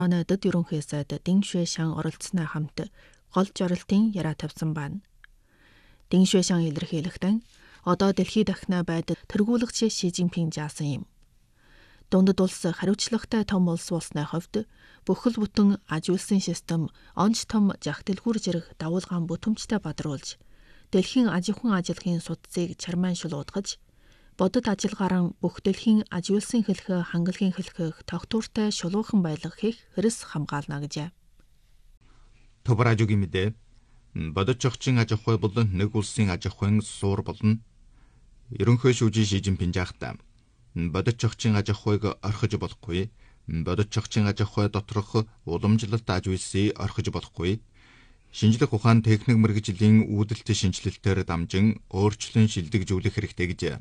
Дөд ерөнхий сайд Дэн Шуэшан оролцсоной хамт гол жорилтын яриа тавьсан байна. Дэн Шуэшан илэрхийлэхдээ одоо дэлхийд дахна байдал тэргүүлэгч Ши Жинпин заасан юм. Дундад улс хариуцлагатай том улс болсны хувьд бүхэл бүтэн аж үйлсийн систем онц том зах дэлгүүр зэрэг давуулгаан бүтэмжтэй бадруулж дэлхийн аж ахуйн ажиллагааны судцыг чармайн шулуудгаж бодит ажиллагаараа бүх дэлхийн аж үйлсийн хэлхээ хангалагын хэлхэх тогтвортой шулуухан байлгах хийх хэрэгс хамгаална гэжээ. Товаражугийн мэдээ бодит зохицын аж ахуй болон нэг улсын аж ахуйн суур болно. Ерөнхий шүүжин Ши Жинпин жаахтаа бодит зохицын аж ахуйг орхиж болохгүй. Бодит зохицын аж ахуй доторх уламжлалт аж үйлсийг орхиж болохгүй. Шинжлэх ухаан техник мэргэжлийн үүдэлт шинжилэлтээр дамжин өөрчлөн шилдэгжүүлэх хэрэгтэй гэжээ.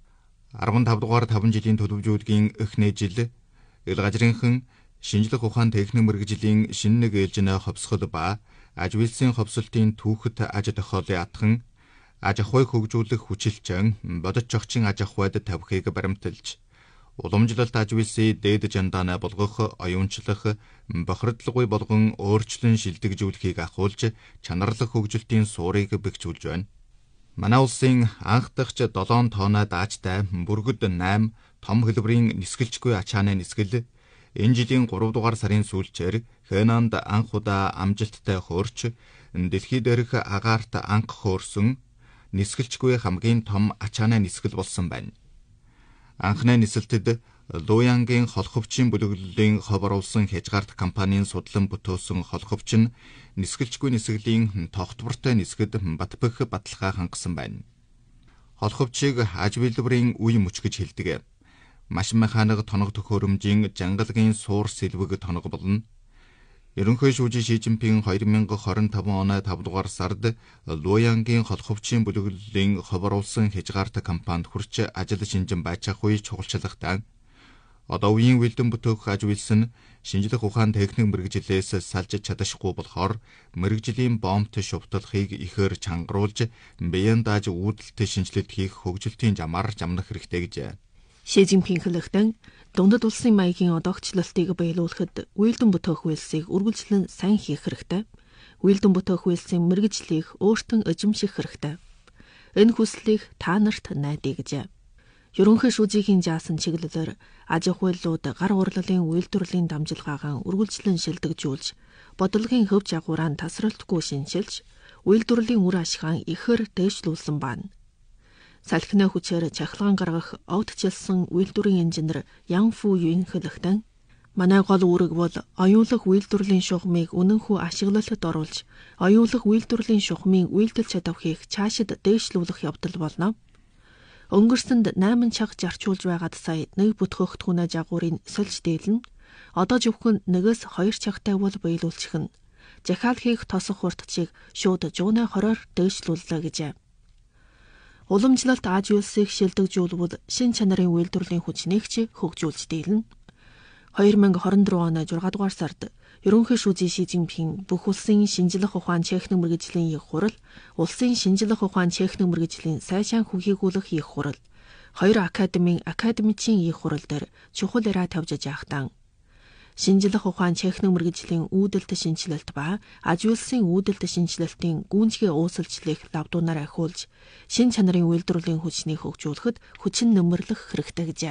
15 дугаар 5 жилийн төлөвлөжүүлгийн эхний жил ил газрынхан шинжлэх ухаан техник мэргэжлийн шинэ нэг ээлжинэ ховсгол ба аж үйлсийн ховсолтын түүхэд аж тохиолын атхан аж ахуйг хөгжүүлэх хүчилчэн бодит зохицын аж ахуйд тавихыг баримталж уламжлалт аж үйлсийг дээд жандаанаа болгох, оюунчлах, бохирдлоггүй болгон өөрчлөн шилдэгжүүлэхийг ахуулж чанарлах хөгжилтийн суурийг бэхжүүлж байна. Манай улсын анх дахь 7 тоноо даажтай бүргэд 8 том хэлбэрийн нисгэлжгүй ачааны нисгэл энэ жилийн 3 дугаар сарын сүүлчээр Хэнанд анх удаа амжилттай хөөрч дэлхий дээрх агаарт анх хөөрсөн нисгэлжгүй хамгийн том ачааны нисгэл болсон байна. Анхны нисэлтэд Луянгийн холховчийн бүлэглэлийн хов оруулсан хязгаарт компанийн судлан бүтөөсөн холховч нь нисгэлжгүй нисгэлийн тогтвортой нисгэд батбэх баталгаа хангасан байна. Холховчийг аж үйлдвэрийн үе мөч гэж хэлдэг. Машин механик тоног төхөөрөмжийн жангалагын суур сэлвэг тоног болно. Ерөнхий шүүжин Ши Жинпин 2025 оны 5 дугаар сард Луянгийн холховчийн бүлэглэлийн хов оруулсан хязгаарт компанид хүрч ажил шинжин байцаах үе чухалчлагтай. Одоо үеийн үйлдэн бүтээх аж үйлс нь шинжлэх ухаан техник мэргэжлээс салж чадахгүй болохоор мэргэжлийн бомбт шувталхыг ихээр чангаруулж биеийн дааж үүдэлтэй шинжилэлт хийх хөгжилтийн замаар замнах хэрэгтэй гэжээ. Ши Жинпин хэлэхдээ дундад улсын маягийн одоогчлолтыг биелүүлэхэд үйлдэн бүтээх үйлсийг үргэлжлэн сайн хийх хэрэгтэй. Үйлдэн бүтээх үйлсийн мэргэжлийг өөртөө эзэмших хэрэгтэй. Энэ хүслийг та нарт найдаа гэжээ. Ерөнхий шүүжийн заасан чиглэлээр аж ахуйлууд гар урлалын үйлдвэрлэлийн дамжлагаагаа үргэлжлэн шилдэгжүүлж, бодлогын хөв жагуураа тасралтгүй шинжилж, үйлдвэрлэлийн үр ашигаа ихээр дээшлүүлсэн байна. Салхины хүчээр чахалгаан гаргах огтчилсан үйлдвэрийн инженер Ян Фу Юн хэлэхдээ манай гол үүрэг бол оюунлах үйлдвэрлэлийн шугамыг үнэнхүү ашиглалтад оруулж, оюунлах үйлдвэрлэлийн шугамын үйлдэл чадварыг цаашид дээшлүүлэх явдал болно. Өнгөрсөнд 8 чаг зарчуулж байгаад сая нэг бүтгэгдэхүүнээ жагуурын сольж дийлэн одоо зөвхөн 1-2 чагтай бол биелүүлчих нь. Захиал хийх тосох хурдчийг шууд 120-оор дээшлүүллээ гэжээ. Уламжлалт аж үйлсийг шилдэгжүүлбэл шин чанарын үйлдвэрлэлийн хүчнийгч хөгжүүлж дийлнэ. 2024 оны 6 дугаар сард ерөнхий шүүжин Ши Жинпин бүх улсын шинжлэх ухаан техник мэргэжлийн их хурал, улсын шинжлэх ухаан техник мэргэжлийн сайшаан хүхийгүүлэх их хурал, 2 академийн академичийн их хурал дээр чухал яриа тавьж яахтан шинжлэх ухаан техник мэргэжлийн үүдэлт шинжилэлт ба аж үйлсийн үүдэлт шинжилэлтийн гүйцэтгэх uusilжлэх лавдуунаар ахиулж, шин чанарын үйлдвэрлэлийн хүчнийг хөгжүүлэхэд хүчин нэмэрлэх хэрэгтэй гэжээ.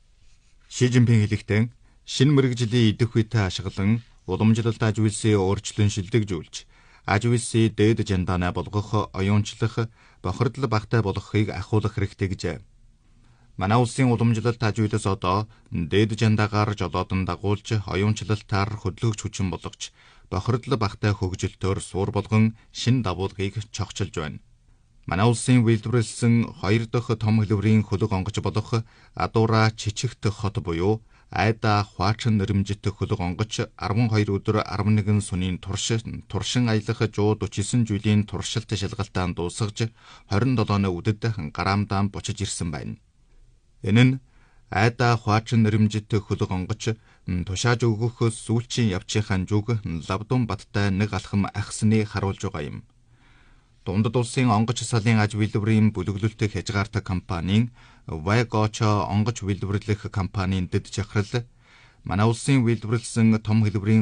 Ши Жинпин хэлэхдээ шинэ мэргэжлийн идэх үетэй ашиглан уламжлалт аж үйлсийг өөрчлөн шилдэгжүүлж, аж үйлсийг дээд жандаанаа болгох, оюунчлах, бохирдол багтай болгохыг ахиулах хэрэгтэй гэжээ. Манай улсын уламжлалт аж үйлс одоо дээд жандаагаар жолоодон дагуулж, оюунчлалтаар хөдөлгөж хүчин болгож, бохирдол багтай хөгжилтөөр суур болгон шинэ давуулгыг чогчилж байна. Манай улсын үйлдвэрлэсэн 2 дахь том хэлбэрийн хөлөг онгоц болох Адуура Чичигт хот буюу Айда Хваачин нэрмжит хөлөг онгоц 12 өдөр 11 сүнийн туршин аялах 149 жилийн туршилт шалгалтаан дуусгаж 27-ны үдэд гараамдаан бочиж ирсэн байна. Энэ нь Айда Хваачин нэрмжит хөлөг онгоц тушааж өгөх сүүлчийн явчихын зүг лавдун баттай нэг алхам ахсны харуулж байгаа юм. Дундад улсын онгоц салын аж үйлдвэрийн бүлэглэлт хязгаартай компанийн Вайгочо онгоц үйлдвэрлэх компанийн дэд жахрал манай улсын үйлдвэрлэсэн том хэлбэрийн